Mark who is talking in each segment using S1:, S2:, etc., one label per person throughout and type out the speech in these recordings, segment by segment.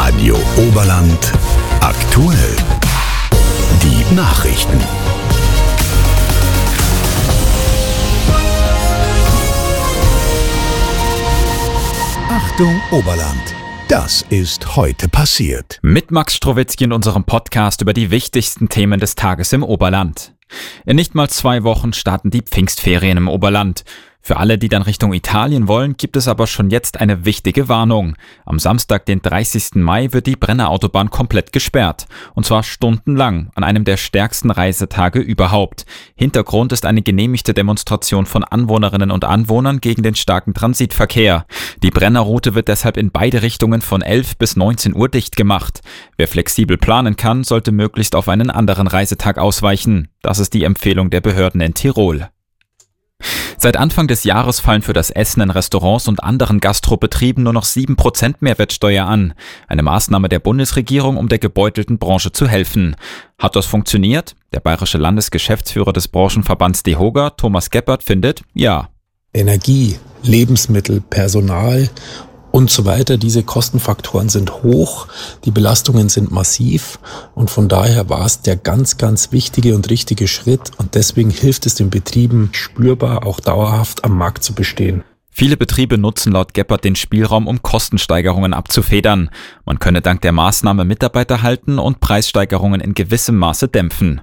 S1: Radio Oberland aktuell. Die Nachrichten. Achtung Oberland. Das ist heute passiert.
S2: Mit Max Strowitzki in unserem Podcast über die wichtigsten Themen des Tages im Oberland. In nicht mal 2 Wochen starten die Pfingstferien im Oberland. Für alle, die dann Richtung Italien wollen, gibt es aber schon jetzt eine wichtige Warnung. Am Samstag, den 30. Mai, wird die Brennerautobahn komplett gesperrt. Und zwar stundenlang, an einem der stärksten Reisetage überhaupt. Hintergrund ist eine genehmigte Demonstration von Anwohnerinnen und Anwohnern gegen den starken Transitverkehr. Die Brennerroute wird deshalb in beide Richtungen von 11 bis 19 Uhr dicht gemacht. Wer flexibel planen kann, sollte möglichst auf einen anderen Reisetag ausweichen. Das ist die Empfehlung der Behörden in Tirol. Seit Anfang des Jahres fallen für das Essen in Restaurants und anderen Gastrobetrieben nur noch 7% Mehrwertsteuer an. Eine Maßnahme der Bundesregierung, um der gebeutelten Branche zu helfen. Hat das funktioniert? Der bayerische Landesgeschäftsführer des Branchenverbands DEHOGA, Thomas Geppert, findet, ja.
S3: Energie, Lebensmittel, Personal und so weiter, diese Kostenfaktoren sind hoch, die Belastungen sind massiv und von daher war es der ganz, ganz wichtige und richtige Schritt und deswegen hilft es den Betrieben spürbar, auch dauerhaft am Markt zu bestehen.
S2: Viele Betriebe nutzen laut Geppert den Spielraum, um Kostensteigerungen abzufedern. Man könne dank der Maßnahme Mitarbeiter halten und Preissteigerungen in gewissem Maße dämpfen.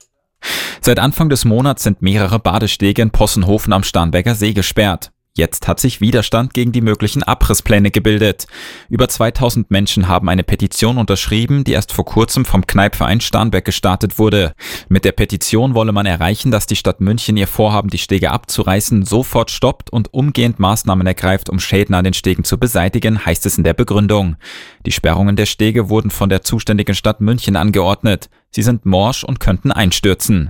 S2: Seit Anfang des Monats sind mehrere Badestege in Possenhofen am Starnberger See gesperrt. Jetzt hat sich Widerstand gegen die möglichen Abrisspläne gebildet. Über 2000 Menschen haben eine Petition unterschrieben, die erst vor kurzem vom Kneippverein Starnberg gestartet wurde. Mit der Petition wolle man erreichen, dass die Stadt München ihr Vorhaben, die Stege abzureißen, sofort stoppt und umgehend Maßnahmen ergreift, um Schäden an den Stegen zu beseitigen, heißt es in der Begründung. Die Sperrungen der Stege wurden von der zuständigen Stadt München angeordnet. Sie sind morsch und könnten einstürzen.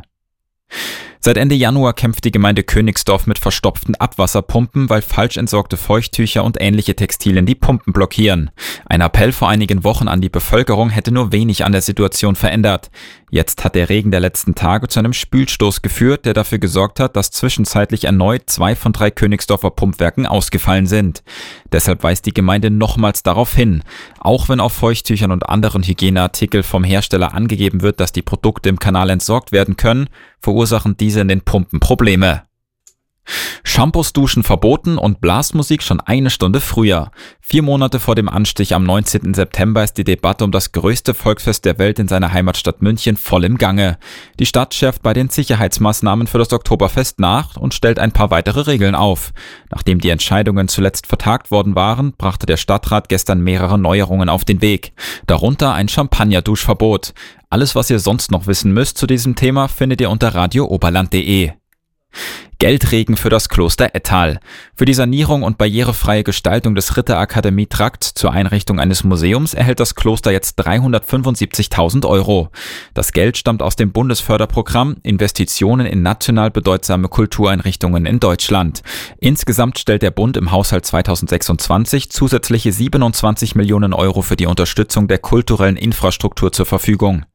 S2: Seit Ende Januar kämpft die Gemeinde Königsdorf mit verstopften Abwasserpumpen, weil falsch entsorgte Feuchttücher und ähnliche Textilien die Pumpen blockieren. Ein Appell vor einigen Wochen an die Bevölkerung hätte nur wenig an der Situation verändert. Jetzt hat der Regen der letzten Tage zu einem Spülstoß geführt, der dafür gesorgt hat, dass zwischenzeitlich erneut 2 von 3 Königsdorfer Pumpwerken ausgefallen sind. Deshalb weist die Gemeinde nochmals darauf hin. Auch wenn auf Feuchttüchern und anderen Hygieneartikeln vom Hersteller angegeben wird, dass die Produkte im Kanal entsorgt werden können, verursachen diese in den Pumpen Probleme. Shampoos duschen verboten und Blasmusik schon 1 Stunde früher. 4 Monate vor dem Anstich am 19. September ist die Debatte um das größte Volksfest der Welt in seiner Heimatstadt München voll im Gange. Die Stadt schärft bei den Sicherheitsmaßnahmen für das Oktoberfest nach und stellt ein paar weitere Regeln auf. Nachdem die Entscheidungen zuletzt vertagt worden waren, brachte der Stadtrat gestern mehrere Neuerungen auf den Weg. Darunter ein Champagnerduschverbot. Alles, was ihr sonst noch wissen müsst zu diesem Thema, findet ihr unter radiooberland.de. Geldregen für das Kloster Ettal. Für die Sanierung und barrierefreie Gestaltung des Ritterakademie-Trakts zur Einrichtung eines Museums erhält das Kloster jetzt 375.000 €. Das Geld stammt aus dem Bundesförderprogramm Investitionen in national bedeutsame Kultureinrichtungen in Deutschland. Insgesamt stellt der Bund im Haushalt 2026 zusätzliche 27 Millionen € für die Unterstützung der kulturellen Infrastruktur zur Verfügung.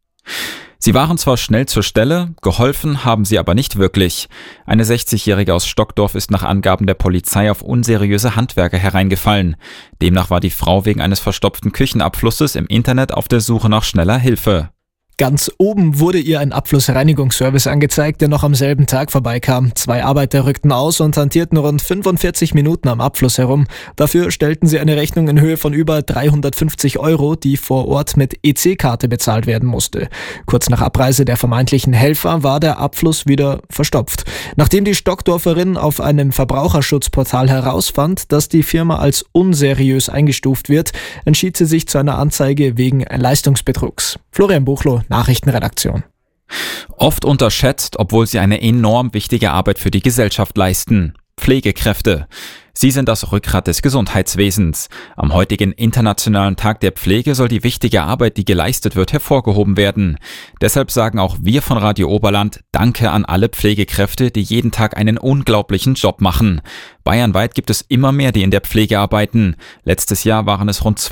S2: Sie waren zwar schnell zur Stelle, geholfen haben sie aber nicht wirklich. Eine 60-Jährige aus Stockdorf ist nach Angaben der Polizei auf unseriöse Handwerker hereingefallen. Demnach war die Frau wegen eines verstopften Küchenabflusses im Internet auf der Suche nach schneller Hilfe.
S4: Ganz oben wurde ihr ein Abflussreinigungsservice angezeigt, der noch am selben Tag vorbeikam. 2 Arbeiter rückten aus und hantierten rund 45 Minuten am Abfluss herum. Dafür stellten sie eine Rechnung in Höhe von über 350 €, die vor Ort mit EC-Karte bezahlt werden musste. Kurz nach Abreise der vermeintlichen Helfer war der Abfluss wieder verstopft. Nachdem die Stockdorferin auf einem Verbraucherschutzportal herausfand, dass die Firma als unseriös eingestuft wird, entschied sie sich zu einer Anzeige wegen Leistungsbetrugs. Florian Buchloh, Nachrichtenredaktion.
S2: Oft unterschätzt, obwohl sie eine enorm wichtige Arbeit für die Gesellschaft leisten. Pflegekräfte. Sie sind das Rückgrat des Gesundheitswesens. Am heutigen Internationalen Tag der Pflege soll die wichtige Arbeit, die geleistet wird, hervorgehoben werden. Deshalb sagen auch wir von Radio Oberland Danke an alle Pflegekräfte, die jeden Tag einen unglaublichen Job machen. Bayernweit gibt es immer mehr, die in der Pflege arbeiten. Letztes Jahr waren es rund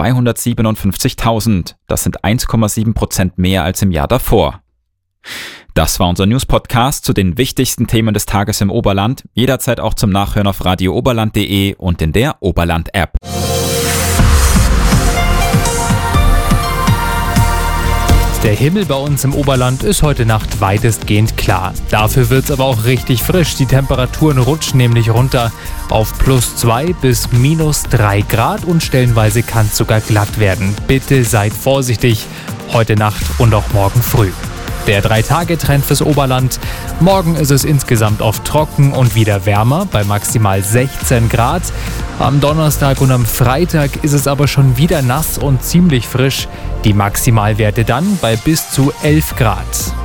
S2: 257.000. Das sind 1,7% mehr als im Jahr davor. Das war unser News-Podcast zu den wichtigsten Themen des Tages im Oberland. Jederzeit auch zum Nachhören auf radiooberland.de und in der Oberland-App.
S5: Der Himmel bei uns im Oberland ist heute Nacht weitestgehend klar. Dafür wird es aber auch richtig frisch. Die Temperaturen rutschen nämlich runter auf +2 bis -3 Grad und stellenweise kann es sogar glatt werden. Bitte seid vorsichtig heute Nacht und auch morgen früh. Der 3-Tage-Trend fürs Oberland. Morgen ist es insgesamt oft trocken und wieder wärmer bei maximal 16 Grad. Am Donnerstag und am Freitag ist es aber schon wieder nass und ziemlich frisch. Die Maximalwerte dann bei bis zu 11 Grad.